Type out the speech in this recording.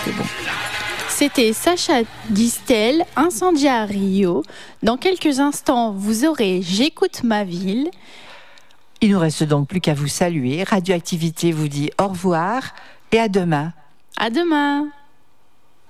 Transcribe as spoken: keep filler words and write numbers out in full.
c'est bon. C'était Sacha Distel, Incendia à Rio. Dans quelques instants, vous aurez J'écoute ma ville. Il nous reste donc plus qu'à vous saluer. Radioactivité vous dit au revoir et à demain. À demain.